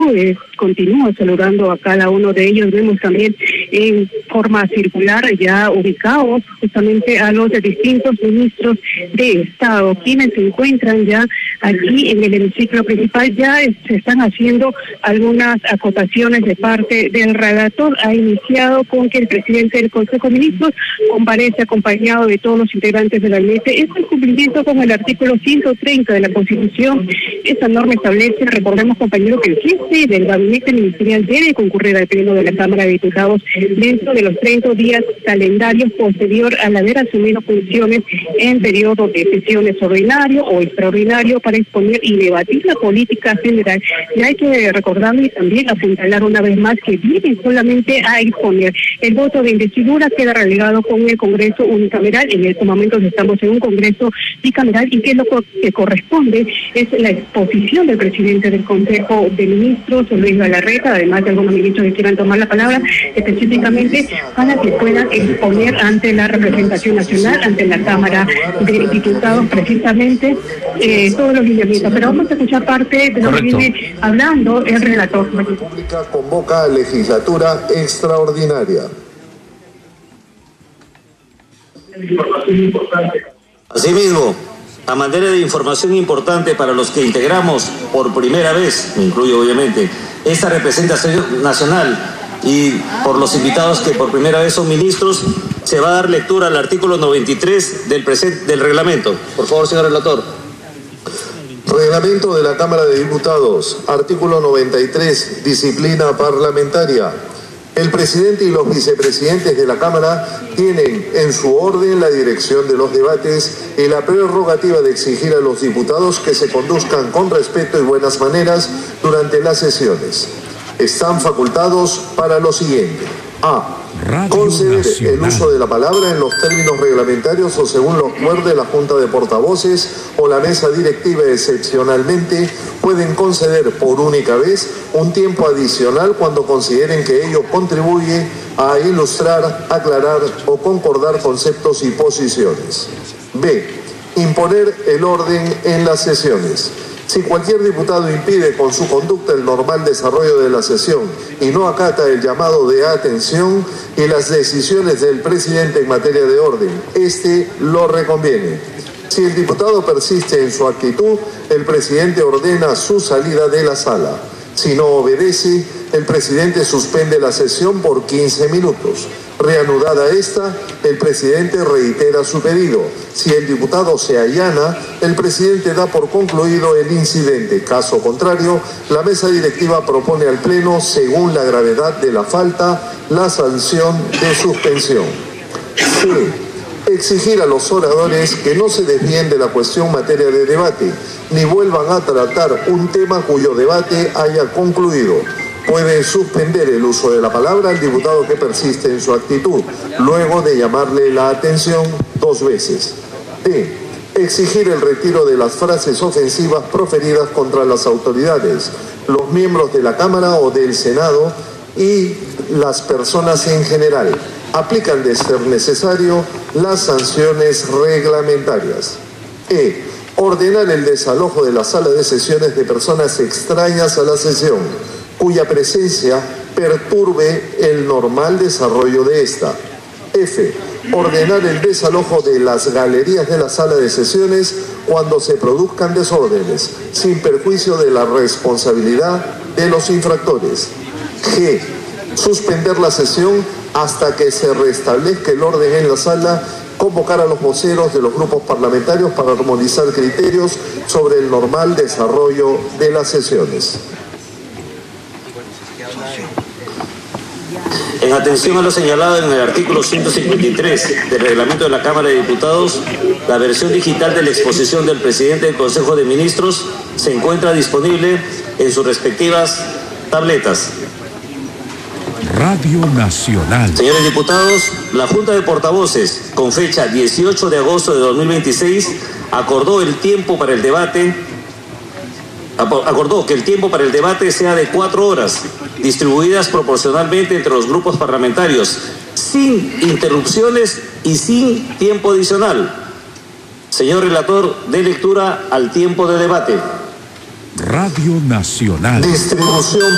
Continúo saludando a cada uno de ellos. Vemos también en forma circular ya ubicados justamente a los distintos ministros de Estado, quienes se encuentran ya aquí en el hemiciclo principal. Ya se están haciendo algunas acotaciones de parte del relator. Ha iniciado con que el presidente del Consejo de Ministros comparece acompañado de todos los integrantes del gabinete. Es el cumplimiento con el artículo 130 de la Constitución. Esa norma establece, recordemos compañero, que el jefe del gabinete ministerial debe concurrir al pleno de la Cámara de Diputados dentro de los 30 días calendarios posterior al haber asumido funciones en periodo de sesiones ordinario o extraordinario para exponer y debatir la política general. Y hay que recordarle y también apuntalar una vez más que viene solamente a exponer. El voto de investidura queda relegado con el Congreso unicameral. En estos momentos estamos en un Congreso bicameral y que lo que corresponde es la exposición del presidente del Consejo de Ministros, Luis Galarreta, además de algunos ministros que quieran tomar la palabra, específicamente para que puedan exponer ante la representación nacional, ante la Cámara de Diputados, precisamente todos los lineamientos. Pero vamos a escuchar parte de lo que viene hablando el relator. La República convoca a legislatura extraordinaria. Asimismo, a manera de información importante para los que integramos por primera vez, me incluyo obviamente, esta representación nacional y por los invitados que por primera vez son ministros, se va a dar lectura al artículo 93 del reglamento. Por favor, señor relator. Reglamento de la Cámara de Diputados, artículo 93, disciplina parlamentaria. El presidente y los vicepresidentes de la Cámara tienen en su orden la dirección de los debates y la prerrogativa de exigir a los diputados que se conduzcan con respeto y buenas maneras durante las sesiones. Están facultados para lo siguiente: A. Conceder el uso de la palabra en los términos reglamentarios o según lo acuerde la Junta de Portavoces o la mesa directiva. Excepcionalmente pueden conceder por única vez un tiempo adicional cuando consideren que ello contribuye a ilustrar, aclarar o concordar conceptos y posiciones. B. Imponer el orden en las sesiones. Si cualquier diputado impide con su conducta el normal desarrollo de la sesión y no acata el llamado de atención y las decisiones del presidente en materia de orden, este lo reconviene. Si el diputado persiste en su actitud, el presidente ordena su salida de la sala. Si no obedece, el presidente suspende la sesión por 15 minutos. Reanudada esta, el presidente reitera su pedido. Si el diputado se allana, el presidente da por concluido el incidente. Caso contrario, la mesa directiva propone al Pleno, según la gravedad de la falta, la sanción de suspensión. C. Exigir a los oradores que no se desvíen de la cuestión materia de debate, ni vuelvan a tratar un tema cuyo debate haya concluido. Puede suspender el uso de la palabra al diputado que persiste en su actitud, luego de llamarle la atención 2 veces. D. Exigir el retiro de las frases ofensivas proferidas contra las autoridades, los miembros de la Cámara o del Senado y las personas en general. Aplican de ser necesario las sanciones reglamentarias. E. Ordenar el desalojo de la sala de sesiones de personas extrañas a la sesión, cuya presencia perturbe el normal desarrollo de esta. F. Ordenar el desalojo de las galerías de la sala de sesiones cuando se produzcan desórdenes, sin perjuicio de la responsabilidad de los infractores. G. Suspender la sesión hasta que se restablezca el orden en la sala, convocar a los voceros de los grupos parlamentarios para armonizar criterios sobre el normal desarrollo de las sesiones. En atención a lo señalado en el artículo 153 del reglamento de la Cámara de Diputados, la versión digital de la exposición del presidente del Consejo de Ministros se encuentra disponible en sus respectivas tabletas. Radio Nacional. Señores diputados, la Junta de Portavoces, con fecha 18 de agosto de 2026, acordó que el tiempo para el debate sea de 4 horas, distribuidas proporcionalmente entre los grupos parlamentarios, sin interrupciones y sin tiempo adicional. Señor relator, dé lectura al tiempo de debate. Radio Nacional. Distribución